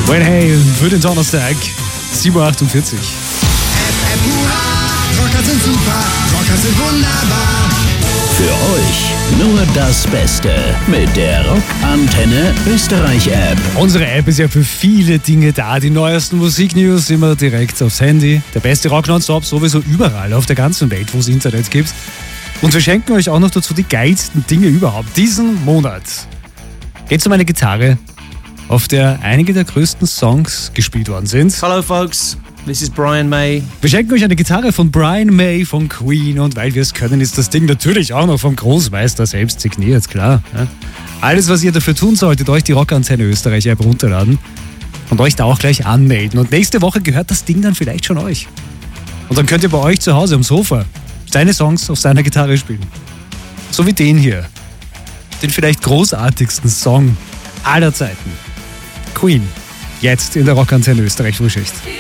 Well, hey, für den Donnerstag, 7.48 Uhr. Rocker sind super, Rocker sind wunderbar. Für euch nur das Beste mit der Rockantenne Österreich App. Unsere App ist ja für viele Dinge da. Die neuesten Musiknews immer direkt aufs Handy. Der beste Rock nonstop sowieso überall auf der ganzen Welt, wo es Internet gibt. Und wir schenken euch auch noch dazu die geilsten Dinge überhaupt. Diesen Monat geht es um eine Gitarre, auf der einige der größten Songs gespielt worden sind. Hello folks, this is Brian May. Wir schenken euch eine Gitarre von Brian May von Queen und weil wir es können, ist das Ding natürlich auch noch vom Großmeister selbst signiert, klar. Ja. Alles, was ihr dafür tun solltet, euch die Rockantenne Österreich App runterladen und euch da auch gleich anmelden. Und nächste Woche gehört das Ding dann vielleicht schon euch. Und dann könnt ihr bei euch zu Hause am Sofa seine Songs auf seiner Gitarre spielen. So wie den hier. Den vielleicht großartigsten Song aller Zeiten. Queen. Jetzt in der Rockantenne Österreich Frühschicht.